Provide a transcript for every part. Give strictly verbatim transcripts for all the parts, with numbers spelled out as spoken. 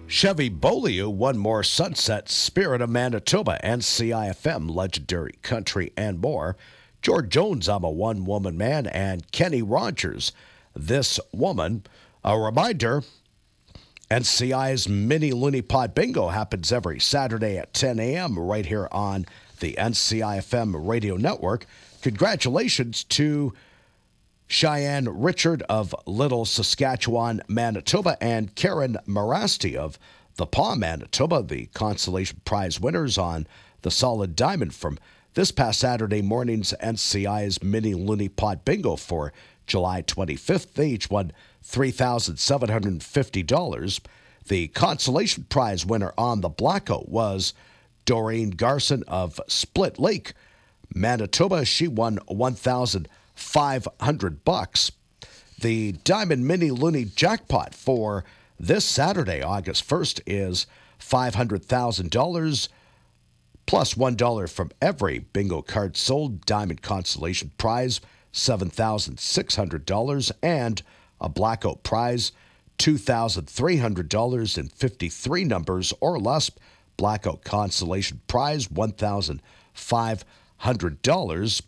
Chevy Beaulieu, One More Sunset, Spirit of Manitoba, N C I F M, Legendary Country, and more. George Jones, I'm a One-Woman Man, and Kenny Rogers, This Woman. A reminder, N C I's Mini Looney Pot Bingo happens every Saturday at ten a.m. right here on the N C I F M radio network. Congratulations to Cheyenne Richard of Little Saskatchewan, Manitoba, and Karen Marasti of The Paw, Manitoba, the consolation prize winners on the Solid Diamond from this past Saturday morning's N C I's Mini Looney Pot Bingo for July twenty-fifth. They each won three thousand seven hundred fifty dollars. The consolation prize winner on the Blackout was Doreen Garson of Split Lake, Manitoba. She won one thousand five hundred bucks. The Diamond Mini Looney Jackpot for this Saturday, August first, is five hundred thousand dollars plus one dollar from every bingo card sold. Diamond Consolation Prize, seven thousand six hundred dollars, and a Blackout Prize, two thousand three hundred dollars in fifty-three numbers or less. Blackout Consolation Prize, one thousand five hundred dollars.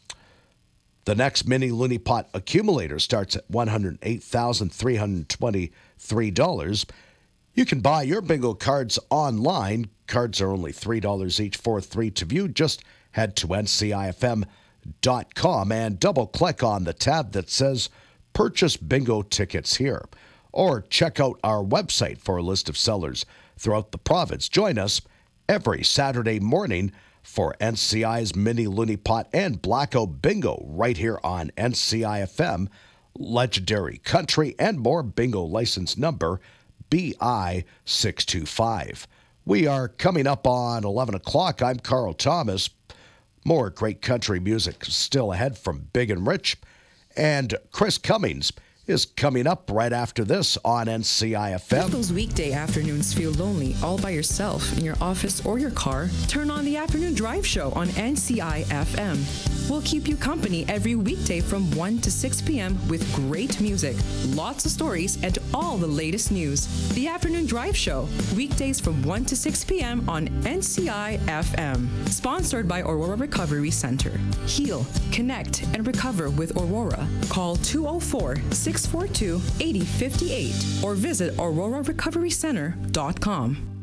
The next Mini Looney Pot accumulator starts at one hundred eight thousand three hundred twenty-three dollars. You can buy your bingo cards online. Cards are only three dollars each for three to view. Just head to N C I F M dot com and double-click on the tab that says Purchase Bingo Tickets here. Or check out our website for a list of sellers throughout the province. Join us every Saturday morning for N C I's Mini Looney Pot and Blackout Bingo right here on N C I F M, Legendary Country, and more. Bingo license number B I six two five. We are coming up on eleven o'clock. I'm Carl Thomas. More great country music still ahead from Big and Rich. And Chris Cummings is coming up right after this on N C I F M. If those weekday afternoons feel lonely all by yourself in your office or your car, turn on the Afternoon Drive Show on N C I F M. We'll keep you company every weekday from one to six p.m. with great music, lots of stories, and all the latest news. The Afternoon Drive Show, weekdays from one to six p.m. on N C I F M. Sponsored by Aurora Recovery Center. Heal, connect, and recover with Aurora. Call two oh four, six four two, eight oh five eight or visit aurora recovery center dot com.